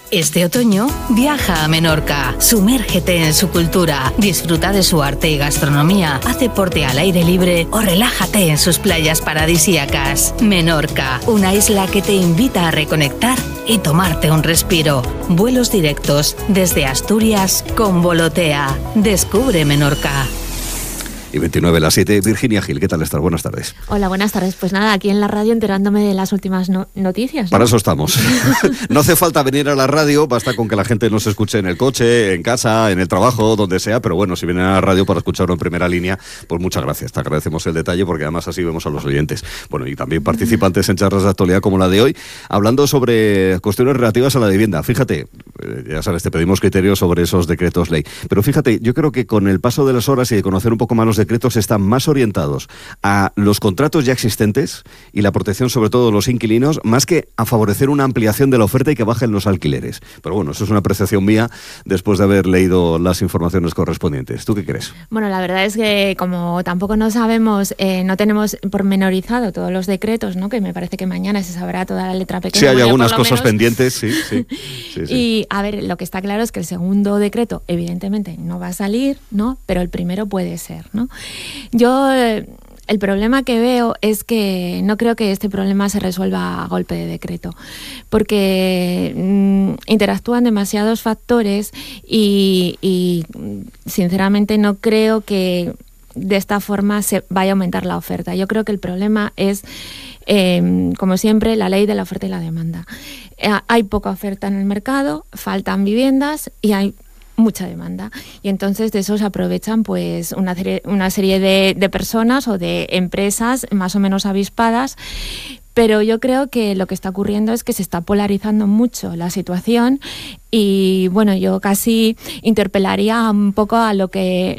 Este otoño, viaja a Menorca, sumérgete en su cultura, disfruta de su arte y gastronomía, haz deporte al aire libre o relájate en sus playas paradisíacas. Menorca, una isla que te invita a reconectar y tomarte un respiro. Vuelos directos desde Asturias con Volotea. Descubre Menorca. Y 29 las 7, Virginia Gil, ¿qué tal estás? Buenas tardes. Hola, buenas tardes. Pues nada, aquí en la radio enterándome de las últimas noticias, ¿no? Para eso estamos. No hace falta venir a la radio, basta con que la gente nos escuche en el coche, en casa, en el trabajo, donde sea, pero bueno, si vienen a la radio para escucharlo en primera línea, pues muchas gracias. Te agradecemos el detalle porque además así vemos a los oyentes. Bueno, y también participantes en charlas de actualidad como la de hoy, hablando sobre cuestiones relativas a la vivienda. Fíjate, ya sabes, te pedimos criterios sobre esos decretos ley, pero fíjate, yo creo que con el paso de las horas y de conocer un poco más los decretos están más orientados a los contratos ya existentes y la protección sobre todo de los inquilinos, más que a favorecer una ampliación de la oferta y que bajen los alquileres. Pero bueno, eso es una apreciación mía después de haber leído las informaciones correspondientes. ¿Tú qué crees? Bueno, la verdad es que como tampoco no sabemos, no tenemos pormenorizado todos los decretos, ¿no? Que me parece que mañana se sabrá toda la letra pequeña. Sí, hay algunas cosas pendientes, sí. Y a ver, lo que está claro es que el segundo decreto evidentemente no va a salir, ¿no? Pero el primero puede ser, ¿no? Yo el problema que veo es que no creo que este problema se resuelva a golpe de decreto, porque interactúan demasiados factores y sinceramente no creo que de esta forma se vaya a aumentar la oferta. Yo creo que el problema es, como siempre, la ley de la oferta y la demanda. Hay poca oferta en el mercado, faltan viviendas y hay mucha demanda, y entonces de eso se aprovechan pues una serie de personas o de empresas más o menos avispadas. Pero yo creo que lo que está ocurriendo es que se está polarizando mucho la situación y bueno, yo casi interpelaría un poco a la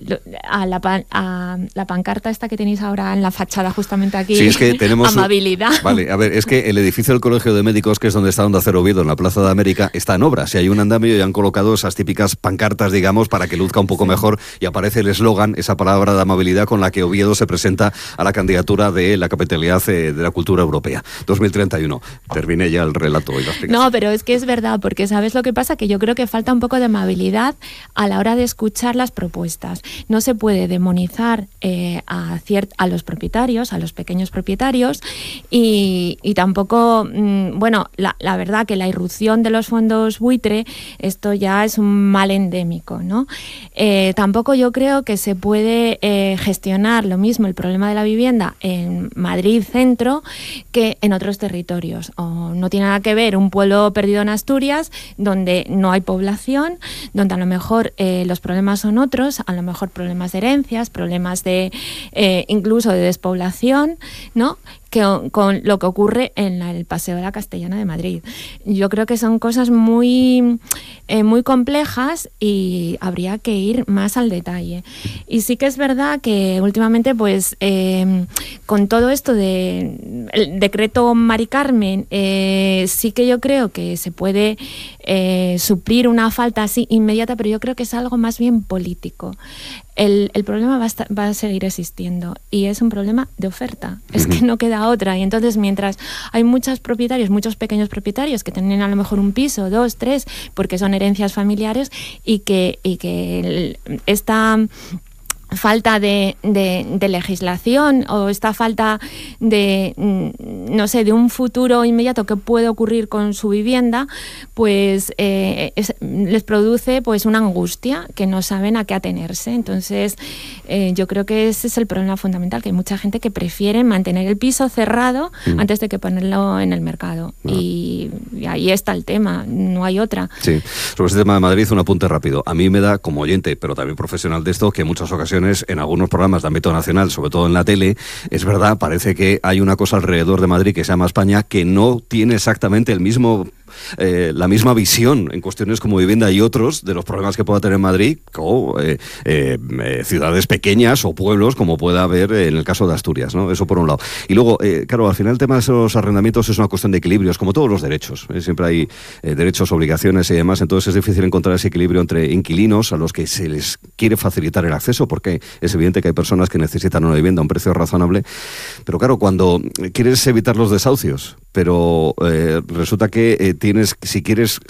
pancarta esta que tenéis ahora en la fachada justamente aquí. Sí, es que tenemos amabilidad. Vale, a ver, es que el edificio del Colegio de Médicos, que es donde está Onda Cero Oviedo, en la Plaza de América, está en obra. Si hay un andamio y han colocado esas típicas pancartas, digamos, para que luzca un poco mejor y aparece el eslogan, esa palabra de amabilidad con la que Oviedo se presenta a la candidatura de la capitalidad de la cultura europea 2031. Terminé ya el relato y la explicación. No, pero es que es verdad, porque ¿sabes lo que pasa? Que yo creo que falta un poco de amabilidad a la hora de escuchar las propuestas. No se puede demonizar a los propietarios, a los pequeños propietarios y tampoco, bueno, la verdad que la irrupción de los fondos buitre, esto ya es un mal endémico, ¿no? Tampoco yo creo que se puede gestionar lo mismo el problema de la vivienda en Madrid centro que en otros territorios. O no tiene nada que ver un pueblo perdido en Asturias donde no hay población, donde a lo mejor los problemas son otros, a lo mejor problemas de herencias, problemas de incluso de despoblación, ¿no? Con lo que ocurre en el Paseo de la Castellana de Madrid. Yo creo que son cosas muy complejas y habría que ir más al detalle. Y sí que es verdad que últimamente, pues, con todo esto del decreto Mari Carmen, sí que yo creo que se puede suplir una falta así inmediata, pero yo creo que es algo más bien político. El problema va a seguir existiendo y es un problema de oferta, es que no queda otra. Y entonces mientras hay muchos propietarios, muchos pequeños propietarios que tienen a lo mejor un piso, 2, 3, porque son herencias familiares y que esta falta de legislación o esta falta de, no sé, de un futuro inmediato que puede ocurrir con su vivienda, pues les produce pues una angustia que no saben a qué atenerse. Entonces yo creo que ese es el problema fundamental, que hay mucha gente que prefiere mantener el piso cerrado antes de que ponerlo en el mercado. Y ahí está el tema, no hay otra. Sí, sobre este tema de Madrid un apunte rápido. A mí me da, como oyente, pero también profesional de esto, que en muchas ocasiones en algunos programas de ámbito nacional, sobre todo en la tele, es verdad, parece que hay una cosa alrededor de Madrid que se llama España que no tiene exactamente el mismo la misma visión en cuestiones como vivienda y otros de los problemas que pueda tener Madrid o ciudades pequeñas o pueblos como pueda haber en el caso de Asturias, ¿no? Eso por un lado. Y luego, claro, al final el tema de esos arrendamientos es una cuestión de equilibrios, como todos los derechos. Siempre hay derechos, obligaciones y demás, entonces es difícil encontrar ese equilibrio entre inquilinos a los que se les quiere facilitar el acceso, porque es evidente que hay personas que necesitan una vivienda a un precio razonable, pero claro, cuando quieres evitar los desahucios, pero resulta que si quieres